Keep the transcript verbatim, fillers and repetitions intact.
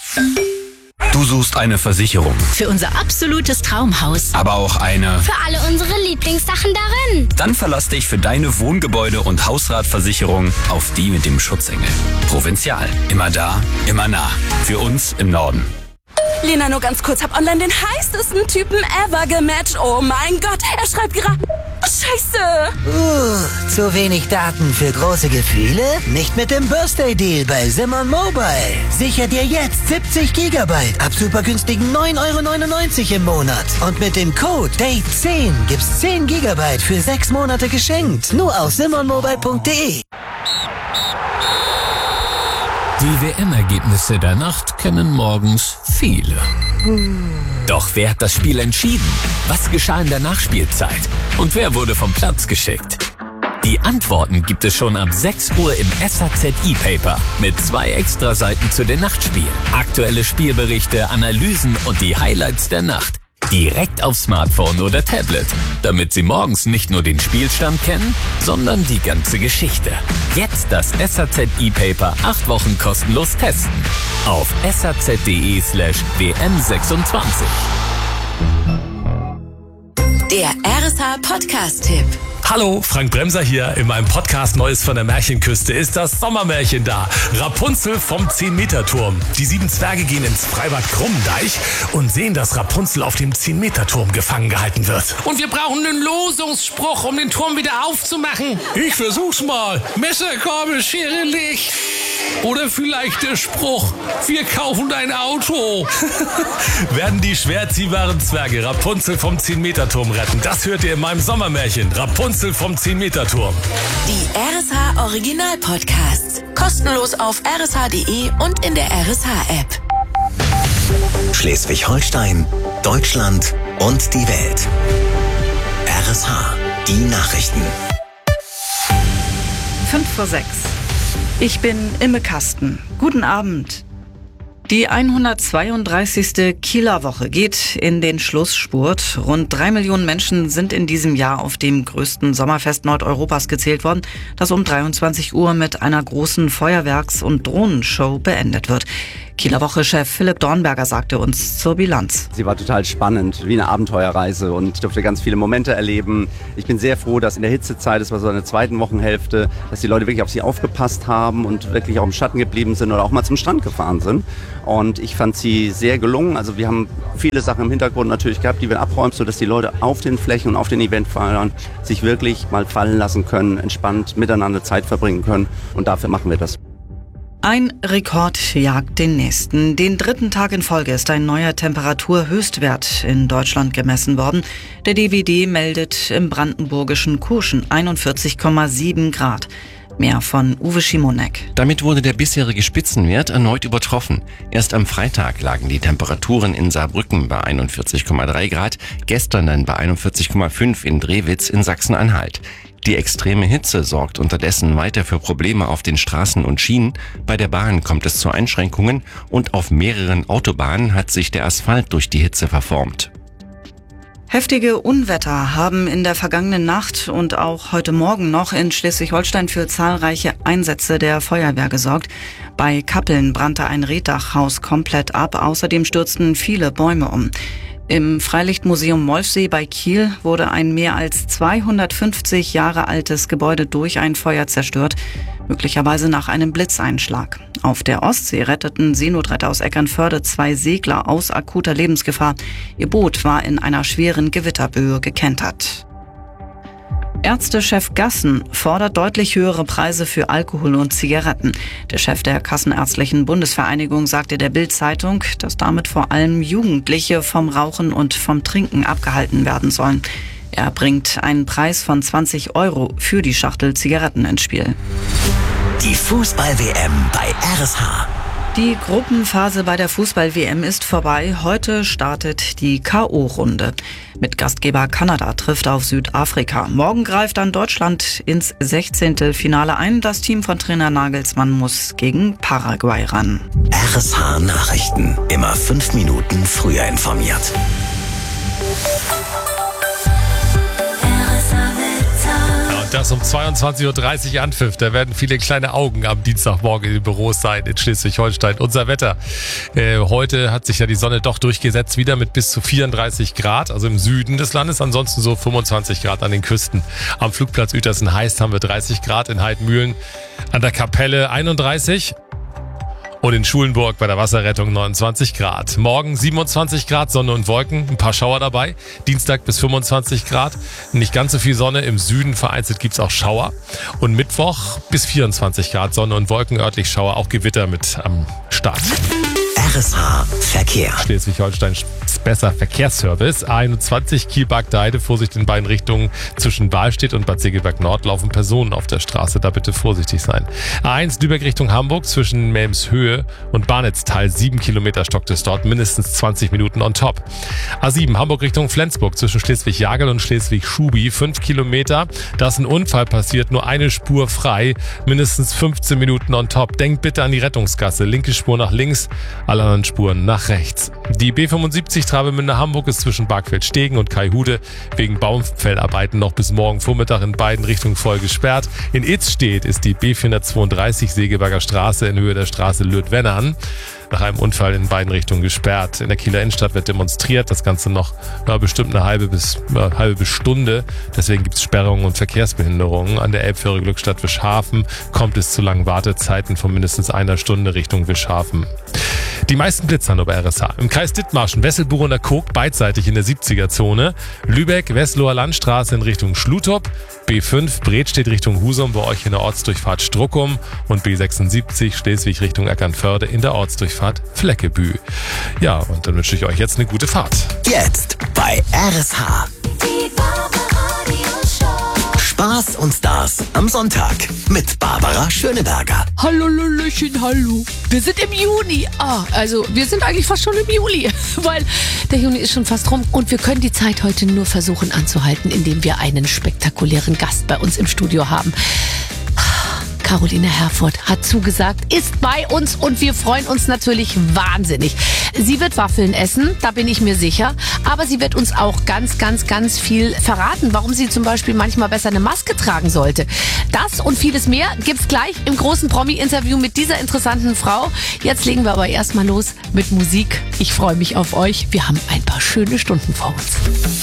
Du suchst eine Versicherung. Für unser absolutes Traumhaus. Aber auch eine... Für alle unsere Lieblingssachen darin. Dann verlass dich für deine Wohngebäude- und Hausratversicherung auf die mit dem Schutzengel. Provinzial. Immer da, immer nah. Für uns im Norden. Lena, nur ganz kurz, hab online den heißesten Typen ever gematcht. Oh mein Gott, er schreibt gerade... Scheiße! Uh, zu wenig Daten für große Gefühle? Nicht mit dem Birthday Deal bei Simon Mobile. Sicher dir jetzt siebzig Gigabyte ab super günstigen neun Euro neunundneunzig im Monat. Und mit dem Code Date zehn gibt's zehn Gigabyte für sechs Monate geschenkt. Nur auf simon mobile punkt de. Die W M-Ergebnisse der Nacht kennen morgens viele. Doch wer hat das Spiel entschieden? Was geschah in der Nachspielzeit? Und wer wurde vom Platz geschickt? Die Antworten gibt es schon ab sechs Uhr im S A Z E-Paper mit zwei Extraseiten zu den Nachtspielen. Aktuelle Spielberichte, Analysen und die Highlights der Nacht. Direkt auf Smartphone oder Tablet, damit Sie morgens nicht nur den Spielstand kennen, sondern die ganze Geschichte. Jetzt das S A Z E-Paper acht Wochen kostenlos testen. Auf saz.de slash wm26. Der R S H Podcast-Tipp. Hallo, Frank Bremser hier. In meinem Podcast Neues von der Märchenküste ist das Sommermärchen da. Rapunzel vom zehn-Meter-Turm. Die sieben Zwerge gehen ins Freibad Krummendeich und sehen, dass Rapunzel auf dem zehn-Meter-Turm gefangen gehalten wird. Und wir brauchen einen Losungsspruch, um den Turm wieder aufzumachen. Ich versuch's mal. Messer, Gabel, Schere, Licht. Oder vielleicht der Spruch, wir kaufen dein Auto. Werden die schwer ziehbaren Zwerge Rapunzel vom zehn-Meter-Turm retten? Das hört ihr in meinem Sommermärchen. Rapunzel vom zehn-Meter-Turm. Die R S H Original-Podcasts. Kostenlos auf r s h punkt d e und in der R S H-App. Schleswig-Holstein, Deutschland und die Welt. R S H, die Nachrichten. Fünf vor sechs. Ich bin Imme Kasten. Guten Abend. Die hundertzweiunddreißigste Kieler Woche geht in den Schlussspurt. Rund drei Millionen Menschen sind in diesem Jahr auf dem größten Sommerfest Nordeuropas gezählt worden, das um dreiundzwanzig Uhr mit einer großen Feuerwerks- und Drohnenshow beendet wird. Kieler Woche-Chef Philipp Dornberger sagte uns zur Bilanz. Sie war total spannend, wie eine Abenteuerreise, und ich durfte ganz viele Momente erleben. Ich bin sehr froh, dass in der Hitzezeit, das war so eine zweiten Wochenhälfte, dass die Leute wirklich auf sie aufgepasst haben und wirklich auch im Schatten geblieben sind oder auch mal zum Strand gefahren sind. Und ich fand sie sehr gelungen. Also wir haben viele Sachen im Hintergrund natürlich gehabt, die wir abräumen, sodass die Leute auf den Flächen und auf den Eventfeldern sich wirklich mal fallen lassen können, entspannt miteinander Zeit verbringen können. Und dafür machen wir das. Ein Rekord jagt den nächsten. Den dritten Tag in Folge ist ein neuer Temperaturhöchstwert in Deutschland gemessen worden. Der D W D meldet im brandenburgischen Kurschen einundvierzig Komma sieben Grad. Mehr von Uwe Schimonek. Damit wurde der bisherige Spitzenwert erneut übertroffen. Erst am Freitag lagen die Temperaturen in Saarbrücken bei einundvierzig Komma drei Grad, gestern dann bei einundvierzig Komma fünf in Drewitz in Sachsen-Anhalt. Die extreme Hitze sorgt unterdessen weiter für Probleme auf den Straßen und Schienen. Bei der Bahn kommt es zu Einschränkungen und auf mehreren Autobahnen hat sich der Asphalt durch die Hitze verformt. Heftige Unwetter haben in der vergangenen Nacht und auch heute Morgen noch in Schleswig-Holstein für zahlreiche Einsätze der Feuerwehr gesorgt. Bei Kappeln brannte ein Reetdachhaus komplett ab, außerdem stürzten viele Bäume um. Im Freilichtmuseum Molfsee bei Kiel wurde ein mehr als zweihundertfünfzig Jahre altes Gebäude durch ein Feuer zerstört, möglicherweise nach einem Blitzeinschlag. Auf der Ostsee retteten Seenotretter aus Eckernförde zwei Segler aus akuter Lebensgefahr. Ihr Boot war in einer schweren Gewitterböe gekentert. Ärztechef Gassen fordert deutlich höhere Preise für Alkohol und Zigaretten. Der Chef der Kassenärztlichen Bundesvereinigung sagte der Bild-Zeitung, dass damit vor allem Jugendliche vom Rauchen und vom Trinken abgehalten werden sollen. Er bringt einen Preis von zwanzig Euro für die Schachtel Zigaretten ins Spiel. Die Fußball-W M bei R S H. Die Gruppenphase bei der Fußball-W M ist vorbei. Heute startet die K O-Runde. Mit Gastgeber Kanada trifft auf Südafrika. Morgen greift dann Deutschland ins Sechzehntelfinale ein. Das Team von Trainer Nagelsmann muss gegen Paraguay ran. R S H Nachrichten. Immer fünf Minuten früher informiert. Das um zweiundzwanzig Uhr dreißig Anpfiff. Da werden viele kleine Augen am Dienstagmorgen in den Büros sein in Schleswig-Holstein. Unser Wetter. Äh, heute hat sich ja die Sonne doch durchgesetzt, wieder mit bis zu vierunddreißig Grad, also im Süden des Landes. Ansonsten so fünfundzwanzig Grad an den Küsten. Am Flugplatz Uetersen-Heist haben wir dreißig Grad, in Heidmühlen an der Kapelle einunddreißig. Und in Schulenburg bei der Wasserrettung neunundzwanzig Grad. Morgen siebenundzwanzig Grad, Sonne und Wolken, ein paar Schauer dabei. Dienstag bis fünfundzwanzig Grad, nicht ganz so viel Sonne. Im Süden vereinzelt gibt's auch Schauer. Und Mittwoch bis vierundzwanzig Grad, Sonne und Wolken, örtlich Schauer, auch Gewitter mit am Start. R S H Verkehr. Schleswig-Holstein besser Verkehrsservice. A einundzwanzig Kiel-Bagdeide, Vorsicht in beiden Richtungen. Zwischen Wahlstedt und Bad Segeberg Nord laufen Personen auf der Straße, da bitte vorsichtig sein. A eins Lübeck Richtung Hamburg, zwischen Melmshöhe und Barnetztal, sieben Kilometer stockt es dort, mindestens zwanzig Minuten on top. A sieben Hamburg Richtung Flensburg, zwischen Schleswig-Jagel und Schleswig-Schubi, fünf Kilometer. Da ist ein Unfall passiert, nur eine Spur frei, mindestens fünfzehn Minuten on top. Denkt bitte an die Rettungsgasse, linke Spur nach links, alle anderen Spuren nach rechts. Die B fünfundsiebzig Travemünde-Hamburg ist zwischen Barkfeld-Stegen und Kaihude wegen Baumfellarbeiten noch bis morgen Vormittag in beiden Richtungen voll gesperrt. In Itzstedt ist die B vierhundertzweiunddreißig Segeberger Straße in Höhe der Straße Löth-Wennern nach einem Unfall in beiden Richtungen gesperrt. In der Kieler Innenstadt wird demonstriert, das Ganze noch ja, bestimmt eine halbe bis, eine halbe bis Stunde. Deswegen gibt es Sperrungen und Verkehrsbehinderungen. An der Elbfähre Glückstadt Wischhafen kommt es zu langen Wartezeiten von mindestens einer Stunde Richtung Wischhafen. Die meisten Blitzer nur bei R S H. Im Kreis Dithmarschen, Wesselbuch und der Koog beidseitig in der siebziger-Zone. Lübeck, Wesloher Landstraße in Richtung Schlutop. B fünf, Bredstedt Richtung Husum, bei euch in der Ortsdurchfahrt Struckum. Und B sechsundsiebzig, Schleswig Richtung Eckernförde in der Ortsdurchfahrt Fleckebü. Ja, und dann wünsche ich euch jetzt eine gute Fahrt. Jetzt bei R S H. Spaß und Stars am Sonntag mit Barbara Schöneberger. Hallo Lüllchen, hallo. Wir sind im Juni. Ah, also wir sind eigentlich fast schon im Juli, weil der Juni ist schon fast rum und wir können die Zeit heute nur versuchen anzuhalten, indem wir einen spektakulären Gast bei uns im Studio haben. Caroline Herfurth hat zugesagt, ist bei uns und wir freuen uns natürlich wahnsinnig. Sie wird Waffeln essen, da bin ich mir sicher, aber sie wird uns auch ganz, ganz, ganz viel verraten, warum sie zum Beispiel manchmal besser eine Maske tragen sollte. Das und vieles mehr gibt's gleich im großen Promi-Interview mit dieser interessanten Frau. Jetzt legen wir aber erstmal los mit Musik. Ich freue mich auf euch. Wir haben ein paar schöne Stunden vor uns.